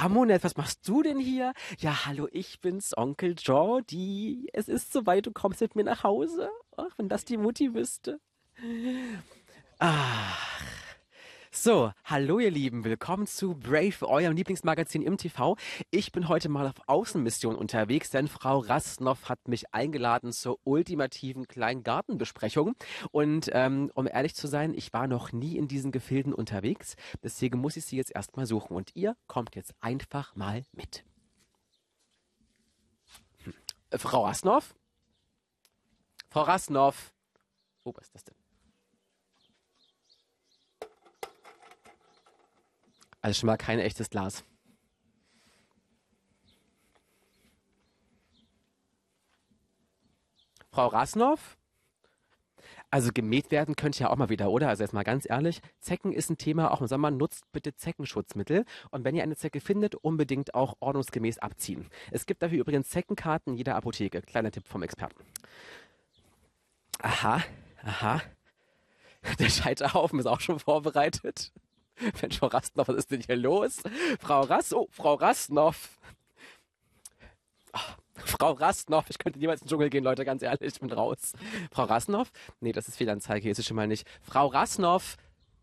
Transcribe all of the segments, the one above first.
Amunet, was machst du denn hier? Ja, hallo, ich bin's, Onkel Jordi. Es ist soweit, du kommst mit mir nach Hause. Ach, wenn das die Mutti wüsste. So, hallo ihr Lieben, willkommen zu Brave, eurem Lieblingsmagazin im TV. Ich bin heute mal auf Außenmission unterwegs, denn Frau Rastnoff hat mich eingeladen zur ultimativen kleinen Gartenbesprechung. Und um ehrlich zu sein, ich war noch nie in diesen Gefilden unterwegs, deswegen muss ich sie jetzt erstmal suchen. Und ihr kommt jetzt einfach mal mit. Frau Rastnoff? Frau Rastnoff? Oh, was ist das denn? Also schon mal kein echtes Glas. Frau Rasnoff? Also gemäht werden könnte ja auch mal wieder, oder? Also jetzt mal ganz ehrlich, Zecken ist ein Thema, auch im Sommer nutzt bitte Zeckenschutzmittel. Und wenn ihr eine Zecke findet, unbedingt auch ordnungsgemäß abziehen. Es gibt dafür übrigens Zeckenkarten in jeder Apotheke. Kleiner Tipp vom Experten. Aha, aha. Der Scheiterhaufen ist auch schon vorbereitet. Mensch, Frau Rastnoff, was ist denn hier los? Frau Rastnoff. Frau Rastnoff, ich könnte niemals in den Dschungel gehen, Leute, ganz ehrlich, ich bin raus. Frau Rastnoff? Nee, das ist Fehlanzeige, hier ist sie schon mal nicht. Frau Rastnoff.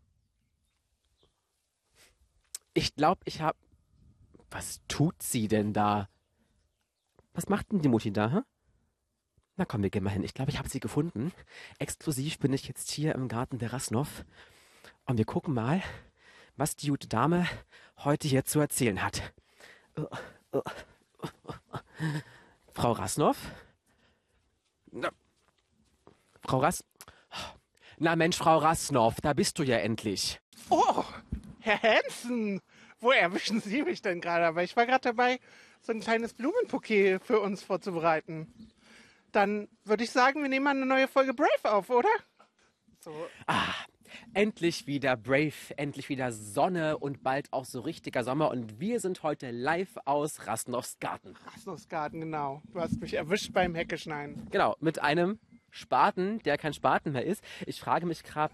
Ich glaube, Was tut sie denn da? Was macht denn die Mutti da, hä? Na komm, wir gehen mal hin. Ich glaube, ich habe sie gefunden. Exklusiv bin ich jetzt hier im Garten der Rastnoff. Und wir gucken mal, was die gute Dame heute hier zu erzählen hat. Frau Rasnoff? Na, Frau Ras... Na Mensch, Frau Rasnoff, da bist du ja endlich. Oh, Herr Hansen, wo erwischen Sie mich denn gerade? Aber ich war gerade dabei, so ein kleines Blumenbouquet für uns vorzubereiten. Dann würde ich sagen, wir nehmen mal eine neue Folge Brave auf, oder? So. Endlich wieder Brave, endlich wieder Sonne und bald auch so richtiger Sommer. Und wir sind heute live aus Rasnoffs Garten. Rasnusgarten, genau. Du hast mich erwischt beim Heckeschneiden. Genau, mit einem Spaten, der kein Spaten mehr ist. Ich frage mich gerade,